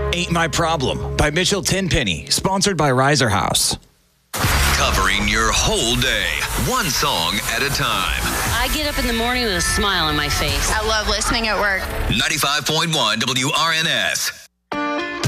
Ain't My Problem by Mitchell Tenpenny, sponsored by Riser House. Covering your whole day, one song at a time. I get up in the morning with a smile on my face. I love listening at work. 95.1 WRNS.